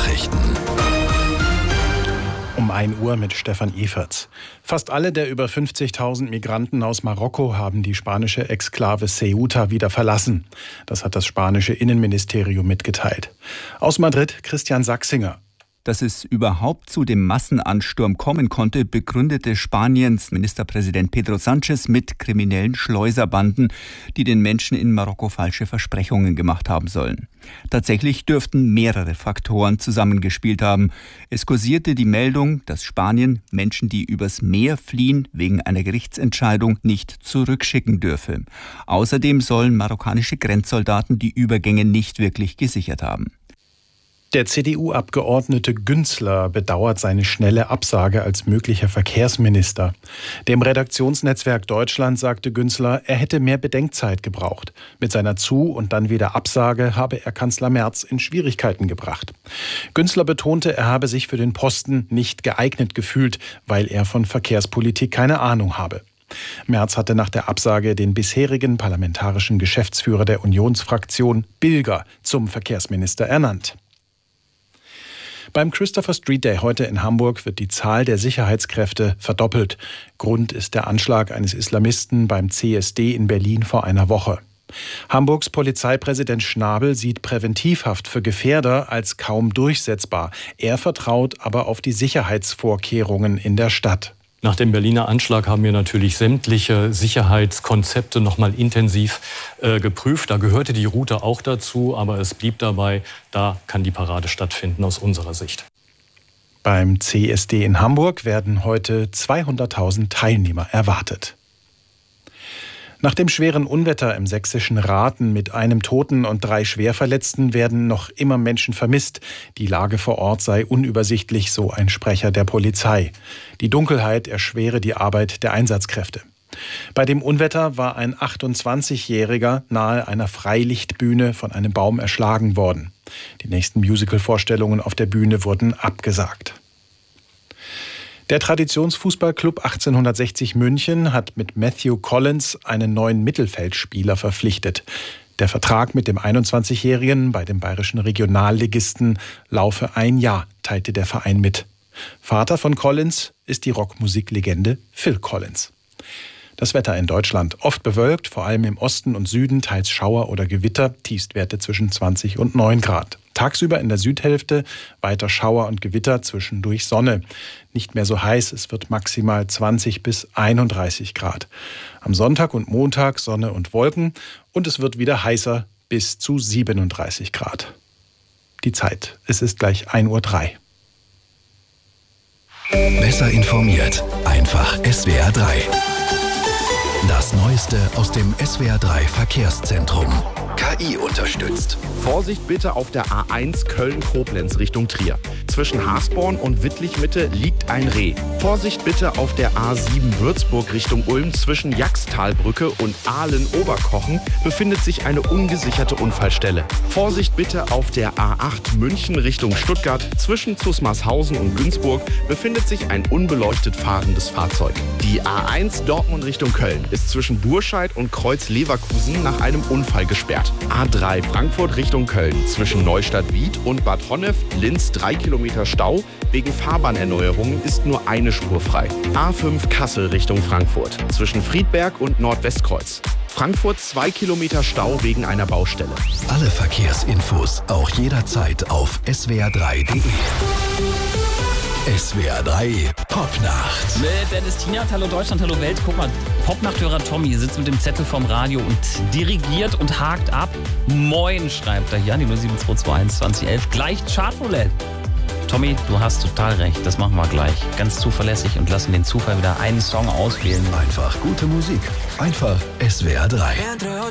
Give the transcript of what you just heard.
Nachrichten. Um 1 Uhr mit Stefan Eferts. Fast alle der über 50.000 Migranten aus Marokko haben die spanische Exklave Ceuta wieder verlassen. Das hat das spanische Innenministerium mitgeteilt. Aus Madrid Christian Sachsinger. Dass es überhaupt zu dem Massenansturm kommen konnte, begründete Spaniens Ministerpräsident Pedro Sánchez mit kriminellen Schleuserbanden, die den Menschen in Marokko falsche Versprechungen gemacht haben sollen. Tatsächlich dürften mehrere Faktoren zusammengespielt haben. Es kursierte die Meldung, dass Spanien Menschen, die übers Meer fliehen, wegen einer Gerichtsentscheidung nicht zurückschicken dürfe. Außerdem sollen marokkanische Grenzsoldaten die Übergänge nicht wirklich gesichert haben. Der CDU-Abgeordnete Günzler bedauert seine schnelle Absage als möglicher Verkehrsminister. Dem Redaktionsnetzwerk Deutschland sagte Günzler, er hätte mehr Bedenkzeit gebraucht. Mit seiner Zu- und dann wieder Absage habe er Kanzler Merz in Schwierigkeiten gebracht. Günzler betonte, er habe sich für den Posten nicht geeignet gefühlt, weil er von Verkehrspolitik keine Ahnung habe. Merz hatte nach der Absage den bisherigen parlamentarischen Geschäftsführer der Unionsfraktion Bilger zum Verkehrsminister ernannt. Beim Christopher Street Day heute in Hamburg wird die Zahl der Sicherheitskräfte verdoppelt. Grund ist der Anschlag eines Islamisten beim CSD in Berlin vor einer Woche. Hamburgs Polizeipräsident Schnabel sieht Präventivhaft für Gefährder als kaum durchsetzbar. Er vertraut aber auf die Sicherheitsvorkehrungen in der Stadt. Nach dem Berliner Anschlag haben wir natürlich sämtliche Sicherheitskonzepte noch mal intensiv geprüft. Da gehörte die Route auch dazu, aber es blieb dabei, da kann die Parade stattfinden aus unserer Sicht. Beim CSD in Hamburg werden heute 200.000 Teilnehmer erwartet. Nach dem schweren Unwetter im sächsischen Rathen mit einem Toten und 3 Schwerverletzten werden noch immer Menschen vermisst. Die Lage vor Ort sei unübersichtlich, so ein Sprecher der Polizei. Die Dunkelheit erschwere die Arbeit der Einsatzkräfte. Bei dem Unwetter war ein 28-Jähriger nahe einer Freilichtbühne von einem Baum erschlagen worden. Die nächsten Musical-Vorstellungen auf der Bühne wurden abgesagt. Der Traditionsfußballclub 1860 München hat mit Matthew Collins einen neuen Mittelfeldspieler verpflichtet. Der Vertrag mit dem 21-Jährigen bei dem bayerischen Regionalligisten laufe 1 Jahr, teilte der Verein mit. Vater von Collins ist die Rockmusiklegende Phil Collins. Das Wetter in Deutschland oft bewölkt, vor allem im Osten und Süden, teils Schauer oder Gewitter, Tiefstwerte zwischen 20 und 9 Grad. Tagsüber in der Südhälfte weiter Schauer und Gewitter, zwischendurch Sonne. Nicht mehr so heiß, es wird maximal 20 bis 31 Grad. Am Sonntag und Montag Sonne und Wolken und es wird wieder heißer bis zu 37 Grad. Die Zeit, es ist gleich 1:03 Uhr. Besser informiert, einfach SWR 3. Das Neueste aus dem SWR 3 Verkehrszentrum. KI unterstützt. Vorsicht bitte auf der A1 Köln-Koblenz Richtung Trier. Zwischen Hasborn und Wittlich-Mitte liegt ein Reh. Vorsicht bitte auf der A7 Würzburg Richtung Ulm. Zwischen Jaxtalbrücke und Aalen-Oberkochen befindet sich eine ungesicherte Unfallstelle. Vorsicht bitte auf der A8 München Richtung Stuttgart. Zwischen Zusmarshausen und Günzburg befindet sich ein unbeleuchtet fahrendes Fahrzeug. Die A1 Dortmund Richtung Köln ist zwischen Burscheid und Kreuz-Leverkusen nach einem Unfall gesperrt. A3 Frankfurt Richtung Köln. Zwischen Neustadt-Wied und Bad Honnef-Linz 3 Kilometer Stau. Wegen Fahrbahnerneuerungen ist nur eine Spur frei. A5 Kassel Richtung Frankfurt. Zwischen Friedberg und Nordwestkreuz. Frankfurt 2 Kilometer Stau wegen einer Baustelle. Alle Verkehrsinfos auch jederzeit auf swr3.de. SWR 3 Popnacht. Mit Dennis Tienert, hallo Deutschland, hallo Welt. Guck mal, Popnachthörer Tommy sitzt mit dem Zettel vorm Radio und dirigiert und hakt ab. Moin, schreibt er hier an die 07221 2011. Gleich Chartroulette. Tommy, du hast total recht, das machen wir gleich. Ganz zuverlässig und lassen den Zufall wieder einen Song auswählen. Einfach gute Musik. Einfach SWR 3.